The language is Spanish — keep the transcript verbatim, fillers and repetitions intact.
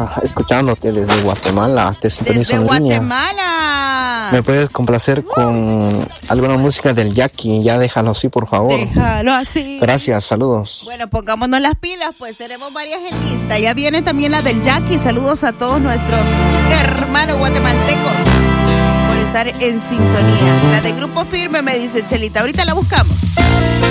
acá escuchándote desde Guatemala. Te sintonizo Desde en línea. Guatemala. ¿Me puedes complacer con alguna música del Jackie? Ya déjalo así, por favor. Déjalo así. Gracias, saludos. Bueno, pongámonos las pilas, pues tenemos varias en lista. Ya viene también la del Jackie. Saludos a todos nuestros hermanos guatemaltecos por estar en sintonía. La de Grupo Firme, me dice Chelita. Ahorita la buscamos.